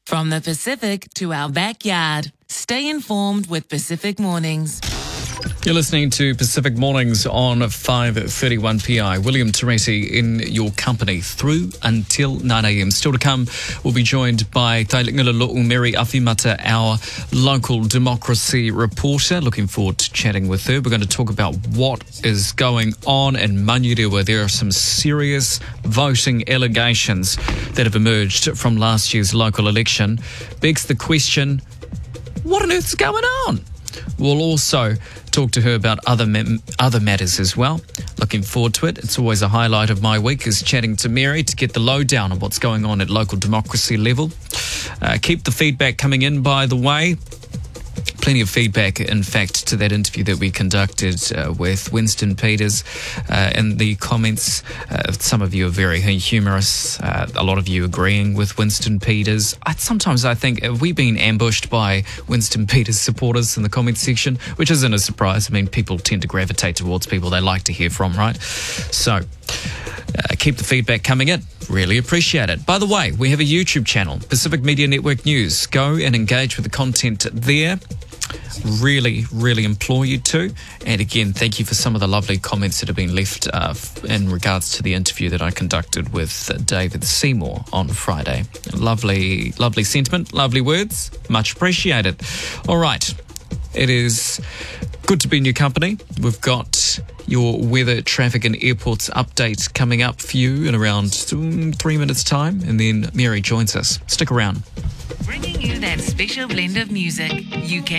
From the Pacific to our backyard. Stay informed with Pacific Mornings. You're listening to Pacific Mornings on 5:31 PI. William Teresi in your company through until 9 a.m. Still to come, we'll be joined by Tailingala Lo'u Mary Awhimata, our local democracy reporter. Looking forward to chatting with her. We're going to talk about what is going on in Manurewa, where there are some serious voting allegations that have emerged from last year's local election. Begs the question, what on earth's going on? We'll also talk to her about other matters as well. Looking forward to it. It's always a highlight of my week is chatting to Mary to get the lowdown on what's going on at local democracy level. Keep the feedback coming in, by the way. Plenty of feedback, in fact, to that interview that we conducted with Winston Peters. In the comments, some of you are very humorous. A lot of you agreeing with Winston Peters. Sometimes I think, have we been ambushed by Winston Peters supporters in the comments section? Which isn't a surprise. I mean, people tend to gravitate towards people they like to hear from, right? So keep the feedback coming in. Really appreciate it. By the way, we have a YouTube channel, Pacific Media Network News. Go and engage with the content there. Really, really implore you to. And again, thank you for some of the lovely comments that have been left in regards to the interview that I conducted with David Seymour on Friday. Lovely, lovely sentiment, lovely words. Much appreciated. All right. It is good to be in your company. We've got your weather, traffic and airports update coming up for you in around 3 minutes' time. And then Mary joins us. Stick around. Bringing you that special blend of music. UK